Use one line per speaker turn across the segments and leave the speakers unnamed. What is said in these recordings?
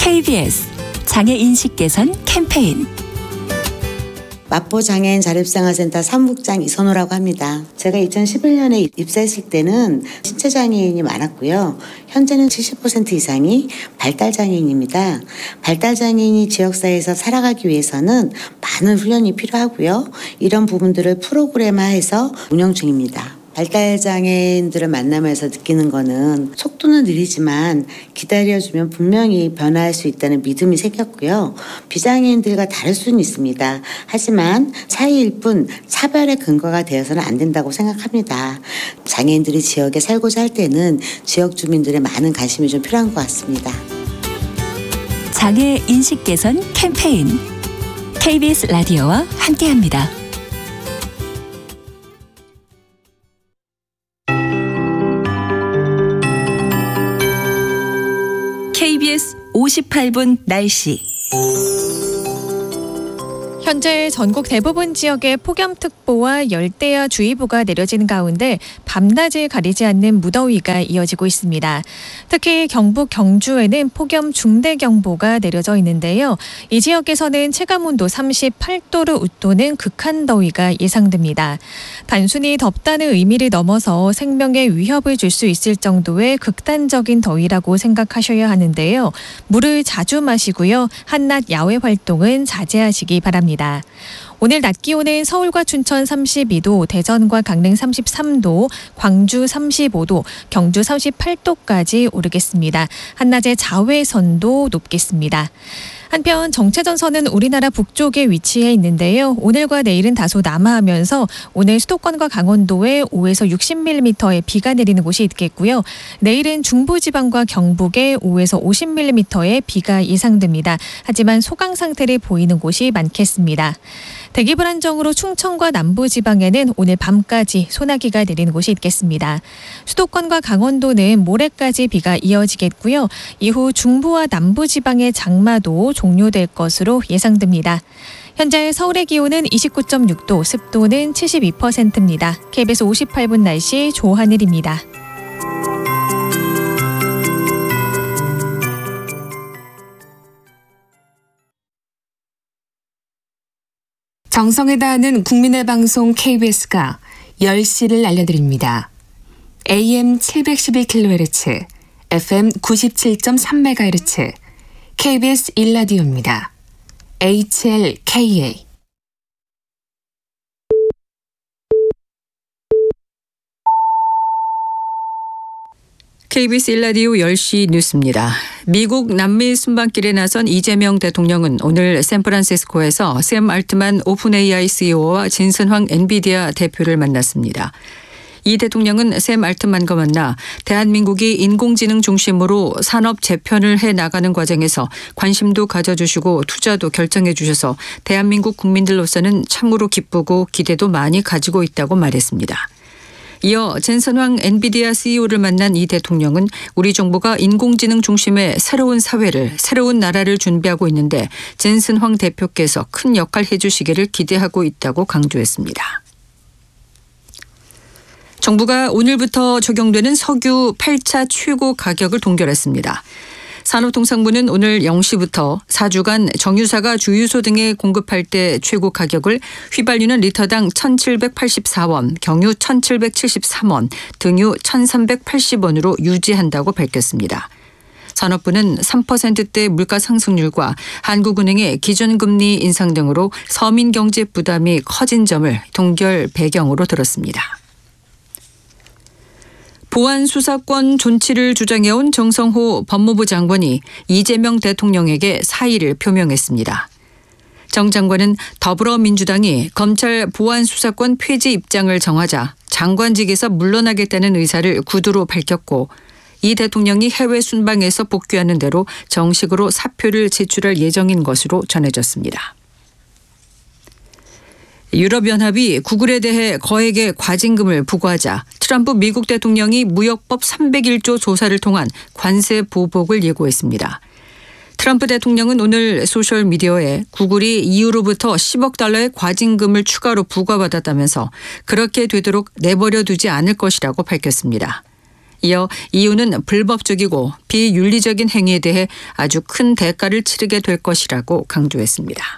KBS 장애인식 개선 캠페인.
마포 장애인 자립생활센터 사무국장 이선호라고 합니다. 제가 2011년에 입사했을 때는 신체장애인이 많았고요. 현재는 70% 이상이 발달장애인입니다. 발달장애인이 지역사회에서 살아가기 위해서는 많은 훈련이 필요하고요. 이런 부분들을 프로그램화해서 운영 중입니다. 발달장애인들을 만나면서 느끼는 거는 속도는 느리지만 기다려주면 분명히 변화할 수 있다는 믿음이 생겼고요. 비장애인들과 다를 수는 있습니다. 하지만 차이일 뿐 차별의 근거가 되어서는 안 된다고 생각합니다. 장애인들이 지역에 살고자 할 때는 지역 주민들의 많은 관심이 좀 필요한 것 같습니다.
장애 인식 개선 캠페인. KBS 라디오와 함께합니다. KBS 58분 날씨.
현재 전국 대부분 지역에 폭염특보와 열대야주의보가 내려지는 가운데 밤낮을 가리지 않는 무더위가 이어지고 있습니다. 특히 경북 경주에는 폭염 중대경보가 내려져 있는데요. 이 지역에서는 체감온도 38도를 웃도는 극한 더위가 예상됩니다. 단순히 덥다는 의미를 넘어서 생명에 위협을 줄 수 있을 정도의 극단적인 더위라고 생각하셔야 하는데요. 물을 자주 마시고요. 한낮 야외 활동은 자제하시기 바랍니다. 오늘 낮 기온은 서울과 춘천 32도, 대전과 강릉 33도, 광주 35도, 경주 38도까지 오르겠습니다. 한낮에 자외선도 높겠습니다. 한편 정체전선은 우리나라 북쪽에 위치해 있는데요. 오늘과 내일은 다소 남하하면서 오늘 수도권과 강원도에 5에서 60mm의 비가 내리는 곳이 있겠고요. 내일은 중부지방과 경북에 5에서 50mm의 비가 예상됩니다. 하지만 소강 상태를 보이는 곳이 많겠습니다. 대기 불안정으로 충청과 남부지방에는 오늘 밤까지 소나기가 내리는 곳이 있겠습니다. 수도권과 강원도는 모레까지 비가 이어지겠고요. 이후 중부와 남부지방의 장마도 종료될 것으로 예상됩니다. 현재 서울의 기온은 29.6도, 습도는 72%입니다. KBS 58분 날씨 조하늘입니다.
정성을 다하는 국민의 방송 KBS가 10시를 알려드립니다. AM 712kHz, FM 97.3MHz, KBS 1라디오입니다. HLKA.
KBS 1라디오 10시 뉴스입니다. 미국 남미 순방길에 나선 이재명 대통령은 오늘 샌프란시스코에서 샘 알트만 오픈 AI CEO와 진슨 황 엔비디아 대표를 만났습니다. 이 대통령은 샘 알트만과 만나 대한민국이 인공지능 중심으로 산업 재편을 해 나가는 과정에서 관심도 가져주시고 투자도 결정해 주셔서 대한민국 국민들로서는 참으로 기쁘고 기대도 많이 가지고 있다고 말했습니다. 이어 젠슨 황 엔비디아 CEO를 만난 이 대통령은 우리 정부가 인공지능 중심의 새로운 사회를, 새로운 나라를 준비하고 있는데 젠슨 황 대표께서 큰 역할 해주시기를 기대하고 있다고 강조했습니다. 정부가 오늘부터 적용되는 석유 8차 최고 가격을 동결했습니다. 산업통상부는 오늘 0시부터 4주간 정유사가 주유소 등에 공급할 때 최고 가격을 휘발유는 리터당 1,784원, 경유 1,773원, 등유 1,380원으로 유지한다고 밝혔습니다. 산업부는 3%대 물가 상승률과 한국은행의 기준금리 인상 등으로 서민 경제 부담이 커진 점을 동결 배경으로 들었습니다. 보안 수사권 존치를 주장해온 정성호 법무부 장관이 이재명 대통령에게 사의를 표명했습니다. 정 장관은 더불어민주당이 검찰 보안 수사권 폐지 입장을 정하자 장관직에서 물러나겠다는 의사를 구두로 밝혔고 이 대통령이 해외 순방에서 복귀하는 대로 정식으로 사표를 제출할 예정인 것으로 전해졌습니다. 유럽연합이 구글에 대해 거액의 과징금을 부과하자 트럼프 미국 대통령이 무역법 301조 조사를 통한 관세 보복을 예고했습니다. 트럼프 대통령은 오늘 소셜미디어에 구글이 이후로부터 10억 달러의 과징금을 추가로 부과받았다면서 그렇게 되도록 내버려 두지 않을 것이라고 밝혔습니다. 이어 이유는 불법적이고 비윤리적인 행위에 대해 아주 큰 대가를 치르게 될 것이라고 강조했습니다.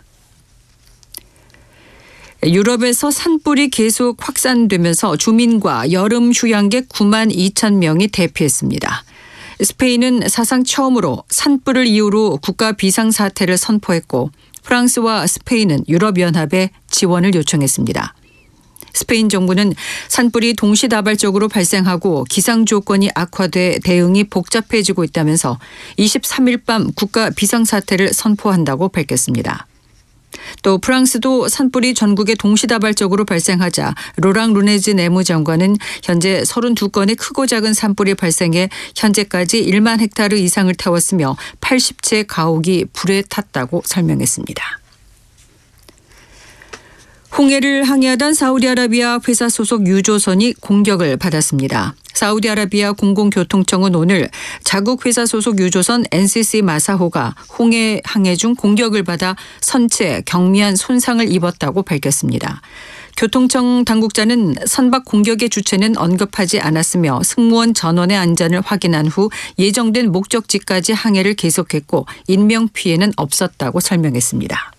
유럽에서 산불이 계속 확산되면서 주민과 여름 휴양객 9만 2천 명이 대피했습니다. 스페인은 사상 처음으로 산불을 이유로 국가 비상사태를 선포했고 프랑스와 스페인은 유럽연합에 지원을 요청했습니다. 스페인 정부는 산불이 동시다발적으로 발생하고 기상 조건이 악화돼 대응이 복잡해지고 있다면서 23일 밤 국가 비상사태를 선포한다고 밝혔습니다. 또 프랑스도 산불이 전국에 동시다발적으로 발생하자 로랑 루네즈 내무장관은 현재 32건의 크고 작은 산불이 발생해 현재까지 1만 헥타르 이상을 태웠으며 80채 가옥이 불에 탔다고 설명했습니다. 홍해를 항해하던 사우디아라비아 회사 소속 유조선이 공격을 받았습니다. 사우디아라비아 공공교통청은 오늘 자국 회사 소속 유조선 NCC 마사호가 홍해 항해 중 공격을 받아 선체 경미한 손상을 입었다고 밝혔습니다. 교통청 당국자는 선박 공격의 주체는 언급하지 않았으며 승무원 전원의 안전을 확인한 후 예정된 목적지까지 항해를 계속했고 인명피해는 없었다고 설명했습니다.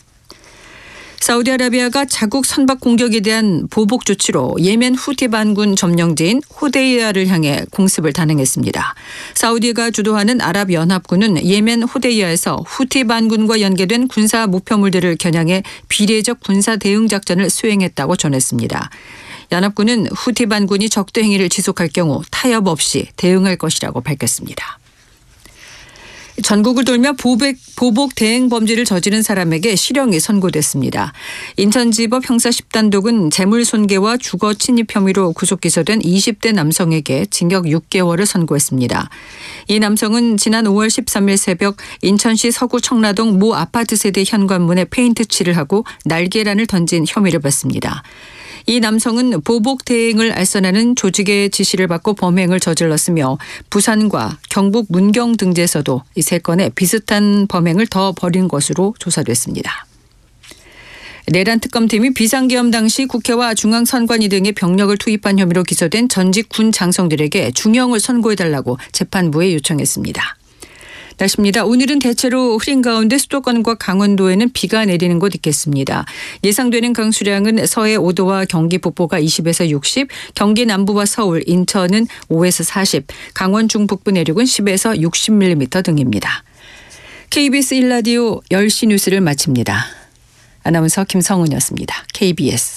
사우디아라비아가 자국 선박 공격에 대한 보복 조치로 예멘 후티 반군 점령지인 호데이야를 향해 공습을 단행했습니다. 사우디가 주도하는 아랍연합군은 예멘 호데이야에서 후티 반군과 연계된 군사 목표물들을 겨냥해 비례적 군사 대응 작전을 수행했다고 전했습니다. 연합군은 후티 반군이 적대 행위를 지속할 경우 타협 없이 대응할 것이라고 밝혔습니다. 전국을 돌며 보복 대행 범죄를 저지른 사람에게 실형이 선고됐습니다. 인천지법 형사 10단독은 재물손괴와 주거 침입 혐의로 구속 기소된 20대 남성에게 징역 6개월을 선고했습니다. 이 남성은 지난 5월 13일 새벽 인천시 서구 청라동 모 아파트 세대 현관문에 페인트 칠을 하고 날계란을 던진 혐의를 받습니다. 이 남성은 보복 대행을 알선하는 조직의 지시를 받고 범행을 저질렀으며 부산과 경북 문경 등지에서도 이 세 건의 비슷한 범행을 더 벌인 것으로 조사됐습니다. 내란 특검팀이 비상계엄 당시 국회와 중앙선관위 등의 병력을 투입한 혐의로 기소된 전직 군 장성들에게 중형을 선고해달라고 재판부에 요청했습니다. 날씨입니다. 오늘은 대체로 흐린 가운데 수도권과 강원도에는 비가 내리는 곳 있겠습니다. 예상되는 강수량은 서해 5도와 경기 북부가 20에서 60, 경기 남부와 서울, 인천은 5에서 40, 강원 중북부 내륙은 10에서 60mm 등입니다. KBS 1라디오 10시 뉴스를 마칩니다. 아나운서 김성은이었습니다. KBS.